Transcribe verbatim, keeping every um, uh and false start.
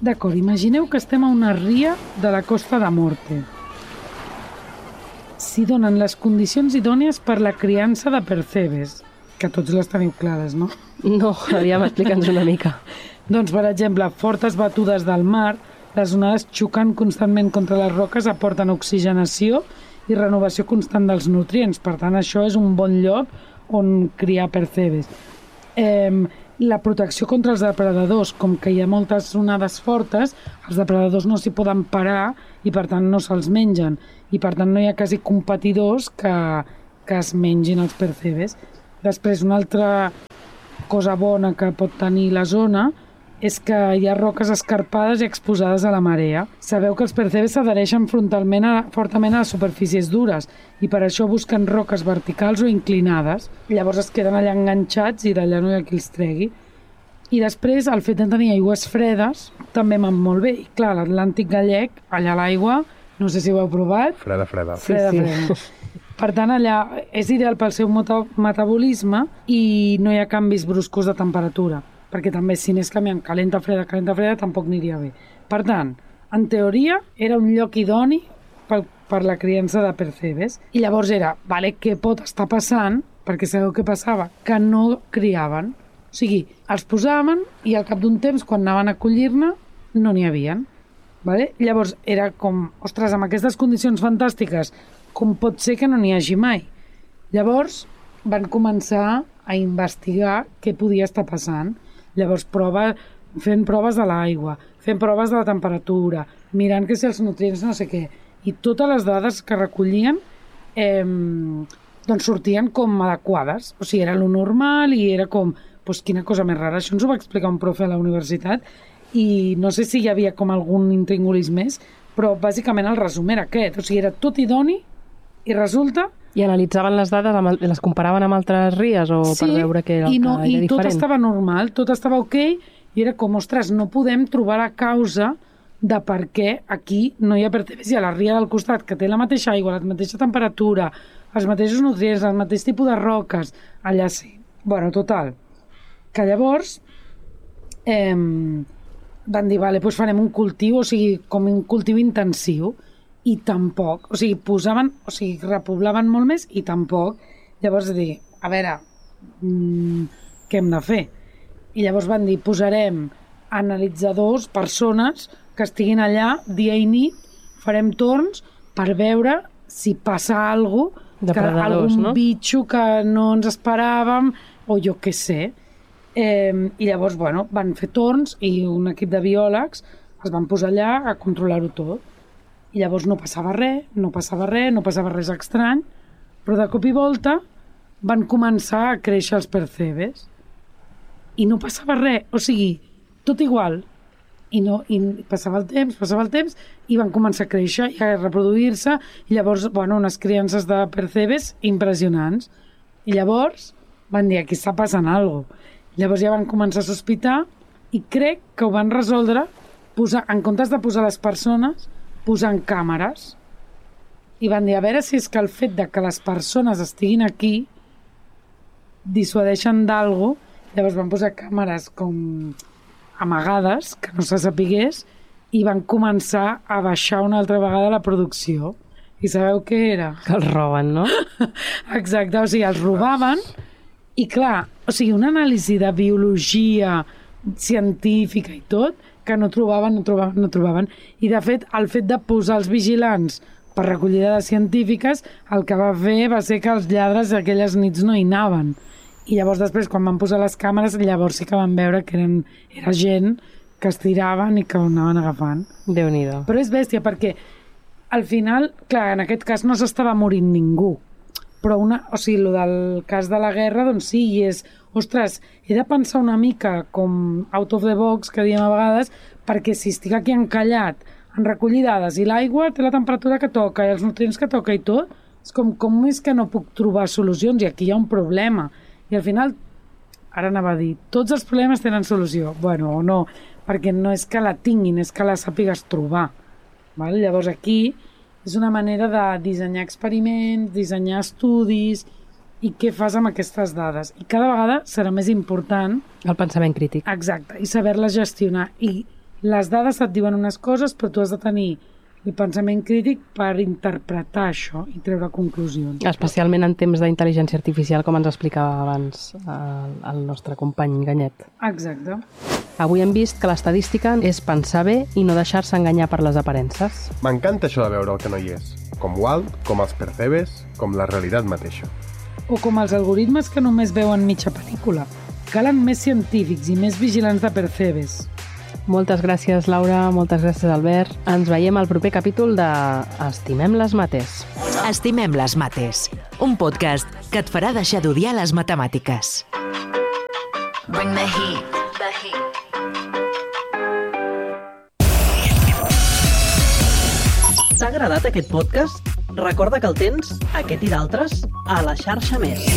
D'acord, imagineu que estem a una ria de la Costa da Morte. S'hi donen les condicions idònies per la criança de percebes, que tots les teniu clares, no? No, aviam, explica'ns una mica. Doncs, per exemple, fortes batudes del mar, les onades xocant constantment contra les roques aporten oxigenació i renovació constant dels nutrients. Per tant, això és un bon lloc on criar percebes. Eh, la protecció contra els depredadors, com que hi ha moltes onades fortes, els depredadors no s'hi poden parar i per tant no se'ls mengen. I per tant no hi ha quasi competidors que, que es mengin els percebes. Després, una altra cosa bona que pot tenir la zona és que hi ha roques escarpades i exposades a la marea. Sabeu que els percebes s'adhereixen frontalment a, fortament a les superfícies dures i per això busquen roques verticals o inclinades. Llavors es queden allà enganxats i d'allà no hi ha qui els tregui. I després, el fet de tenir aigües fredes també van molt bé. I clar, l'Atlàntic gallec, allà l'aigua, no sé si ho heu provat. Freda, freda. Freda, Sí, sí. freda. Per tant, allà és ideal pel seu meta- metabolisme i no hi ha canvis bruscos de temperatura, perquè també si anés canviant calenta, freda, calenta, freda, tampoc aniria bé. Per tant, en teoria, era un lloc idoni per, per la criança de percebes. I llavors era, vale, què pot estar passant? Perquè sabeu què passava? Que no criaven. O sigui, els posaven i al cap d'un temps, quan anaven a collir-ne, no n'hi havien. Vale? Llavors era com, ostres, amb aquestes condicions fantàstiques, com pot ser que no n'hi hagi mai? Llavors van començar a investigar què podia estar passant. Llavors, prova, fent proves de l'aigua, fent proves de la temperatura, mirant que si els nutrients no sé què. I totes les dades que recollien eh, doncs sortien com adequades. O sigui, era lo normal i era com, doncs quina cosa més rara. Això ens ho va explicar un profe a la universitat i no sé si hi havia com algun intríngulis més, però bàsicament el resum era aquest. O sigui, era tot idoni i resulta... I analitzaven les dades, amb, el- les comparaven amb altres ries o Sí, per veure què era el i, no, que era i tot diferent? estava normal, tot estava ok, i era com, ostres, no podem trobar la causa de per què aquí no hi ha percebes i a la ria del costat, que té la mateixa aigua, la mateixa temperatura, els mateixos nutrients, el mateix tipus de roques, allà sí. Bueno, total, que llavors eh, van dir, vale, doncs farem un cultiu, o sigui, com un cultiu intensiu, i tampoc, o sigui, posaven, o sigui, repoblaven molt més i tampoc. Llavors dir, a veure, mmm, què hem de fer? I llavors van dir, posarem analitzadors, persones que estiguin allà dia i nit, farem torns per veure si passa alguna cosa, Depredadors, algun no? bitxo que no ens esperàvem, o jo què sé. Eh, I llavors, bueno, van fer torns i un equip de biòlegs es van posar allà a controlar-ho tot. I llavors no passava res, no passava res, no passava res estrany, però de cop i volta van començar a créixer els percebes i no passava res, o sigui, tot igual. I, no, i passava el temps, passava el temps, i van començar a créixer i a reproduir-se, i llavors, bueno, unes criances de percebes impressionants. I llavors van dir, aquí està passant alguna cosa. Llavors ja van començar a sospitar i crec que ho van resoldre posar, en comptes de posar les persones, posant càmeres, i van dir, a veure si és que el fet de que les persones estiguin aquí dissuadeixen d'algo. Llavors van posar càmeres com amagades, que no se sapigués, i van començar a baixar una altra vegada la producció. I sabeu què era? Que els roben, no? Exacte, o sigui, els robaven i clar, o sigui, una anàlisi de biologia científica i tot, que no trobaven, no trobaven, no trobaven. I de fet, el fet de posar els vigilants per recollir dades científiques, el que va fer va ser que els lladres aquelles nits no hi anaven. I llavors després, quan van posar les càmeres, llavors sí que van veure que eren, era gent que es tiraven i que ho anaven agafant. Déu-n'hi-do. Però és bèstia perquè al final, clar, en aquest cas no s'estava morint ningú, però una, o sigui, el del cas de la guerra, doncs sí, i és, ostres, he de pensar una mica com out of the box, que diem a vegades, perquè si estic aquí encallat en recollir dades i l'aigua té la temperatura que toca i els nutrients que toca i tot, és com, com és que no puc trobar solucions i aquí hi ha un problema. I al final, ara anava a dir, tots els problemes tenen solució. Bueno, o no, perquè no és que la tinguin, és que la sàpigues trobar. Val? Llavors aquí és una manera de dissenyar experiments, dissenyar estudis i què fas amb aquestes dades. I cada vegada serà més important... El pensament crític. Exacte, i saber-les gestionar. I Les dades et diuen unes coses, però tu has de tenir el pensament crític per interpretar això i treure conclusions. Especialment en temps d'intel·ligència artificial, com ens explicava abans el, el nostre company Ganyet. Exacte. Avui hem vist que l'estadística és pensar bé i no deixar-se enganyar per les aparences. M'encanta això de veure el que no hi és. Com Walt, com els percebes, com la realitat mateixa. O com els algoritmes que només veuen mitja pel·lícula. Calen més científics i més vigilants de percebes. Moltes gràcies, Laura. Moltes gràcies, Albert. Ens veiem al proper capítol de Estimem les mates. Estimem les mates, un podcast que et farà deixar d'odiar les matemàtiques. Bring the heat, the heat. T'ha agradat aquest podcast? Recorda que el tens, aquest i d'altres, a la xarxa Més.